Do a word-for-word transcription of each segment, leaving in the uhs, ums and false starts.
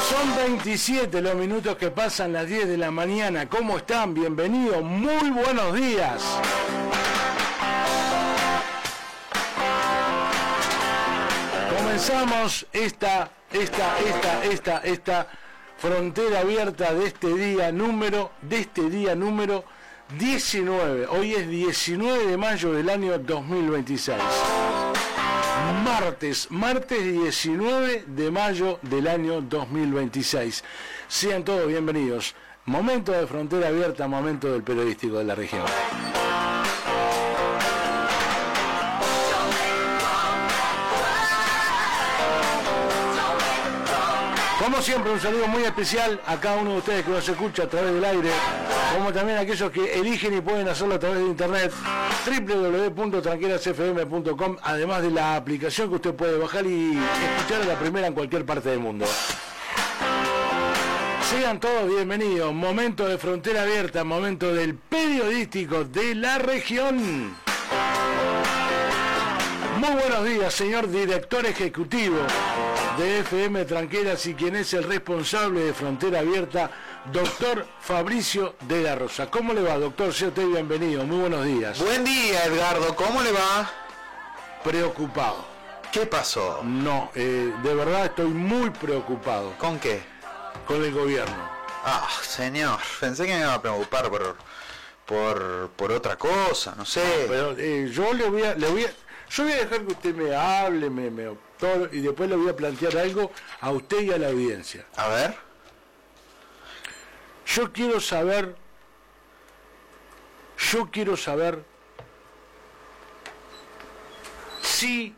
Son veintisiete los minutos que pasan las diez de la mañana. ¿Cómo están? Bienvenidos. Muy buenos días. Comenzamos esta, esta, esta, esta, esta frontera abierta de este día número, de este día número diecinueve. Hoy es diecinueve de mayo del año dos mil veintiséis. Martes, martes diecinueve de mayo del año dos mil veintiséis. Sean todos bienvenidos. Momento de frontera abierta, momento del periodístico de la región. Como siempre, un saludo muy especial a cada uno de ustedes que nos escucha a través del aire, como también a aquellos que eligen y pueden hacerlo a través de internet, doble u doble u doble u punto tranqueras f m punto com, además de la aplicación que usted puede bajar y escuchar a la primera en cualquier parte del mundo. Sean todos bienvenidos. Momento de frontera abierta, momento del periodístico de la región. Muy buenos días, señor director ejecutivo de F M Tranqueras y quien es el responsable de Frontera Abierta, doctor Fabricio de la Rosa. ¿Cómo le va, doctor? Sea usted bienvenido. Muy buenos días. Buen día, Edgardo. ¿Cómo le va? Preocupado. ¿Qué pasó? No, eh, de verdad estoy muy preocupado. ¿Con qué? Con el gobierno. Ah, señor. Pensé que me iba a preocupar por, por, por otra cosa, no sé. No, pero eh, yo le voy a... Le voy a Yo voy a dejar que usted me hable, me, me todo, y después le voy a plantear algo a usted y a la audiencia. A ver. Yo quiero saber, yo quiero saber si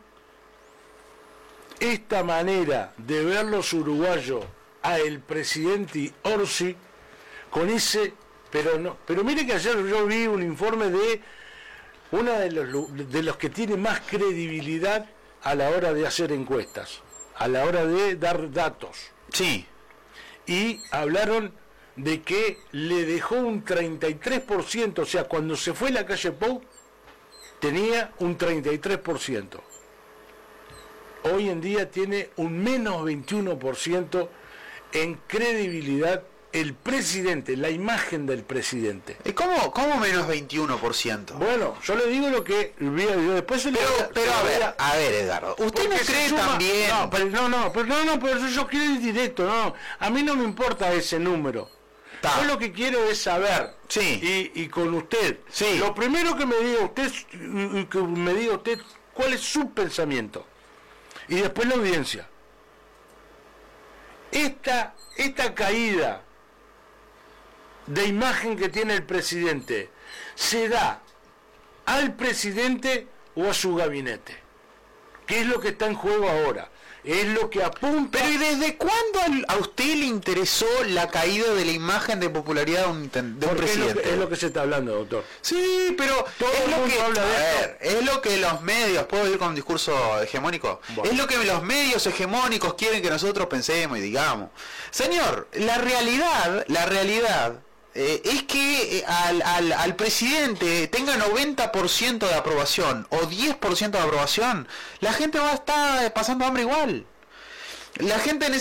esta manera de ver los uruguayos a el presidente Orsi con ese, pero no, pero mire que ayer yo vi un informe de uno de los, de los que tiene más credibilidad a la hora de hacer encuestas, a la hora de dar datos. Sí. Y hablaron de que le dejó un treinta y tres por ciento, o sea, cuando se fue la calle Pou, tenía un treinta y tres por ciento. Hoy en día tiene un menos veintiuno por ciento en credibilidad el presidente, la imagen del presidente. ¿Y cómo, cómo menos veintiuno por ciento? Bueno, yo le digo lo que vi, después se Pero, le, pero se a le ver, a, a ver, Edgardo, ¿usted no cree suma, también? No, pero no, no, pero no, no, pero yo, yo quiero ir directo, no, a mí no me importa ese número. Ta. Yo lo que quiero es saber, sí. y, y con usted, sí. Lo primero que me diga usted, que me diga usted cuál es su pensamiento, y después la audiencia. Esta, esta caída de imagen que tiene el presidente, ¿se da al presidente o a su gabinete? ¿Qué es lo que está en juego ahora? Es lo que apunta... Pero ¿y desde cuándo a usted le interesó la caída de la imagen de popularidad de un, de un presidente? Es lo, que, es lo que se está hablando, doctor. Sí, pero todo es el lo mundo que, habla de a esto. ver, es lo que los medios, ¿puedo ir con un discurso hegemónico? Bueno. Es lo que los medios hegemónicos quieren que nosotros pensemos y digamos. Señor, la realidad, la realidad... Eh, es que eh, al, al, al presidente tenga noventa por ciento de aprobación o diez por ciento de aprobación, la gente va a estar pasando hambre igual. La gente